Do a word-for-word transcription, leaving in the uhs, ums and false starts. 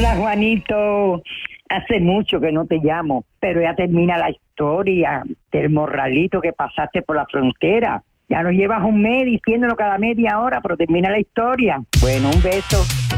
Hola, Juanito. Hace mucho que no te llamo, pero ya termina la historia del morralito que pasaste por la frontera. Ya nos llevas un mes diciéndolo cada media hora, pero termina la historia. Bueno, un beso.